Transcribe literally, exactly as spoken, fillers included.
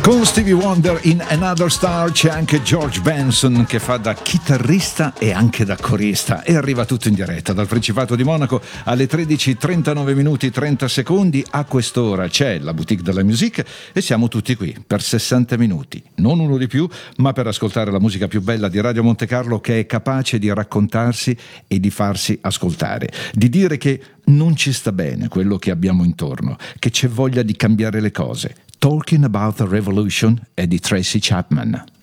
Con Stevie Wonder in Another Star c'è anche George Benson che fa da chitarrista e anche da corista e arriva tutto in diretta dal Principato di Monaco alle tredici e trentanove minuti trenta secondi. A quest'ora c'è la Boutique de la Musique e siamo tutti qui per sessanta minuti, non uno di più, ma per ascoltare la musica più bella di Radio Monte Carlo, che è capace di raccontarsi e di farsi ascoltare, di dire che non ci sta bene quello che abbiamo intorno, che c'è voglia di cambiare le cose. Talking About the Revolution è di Tracy Chapman.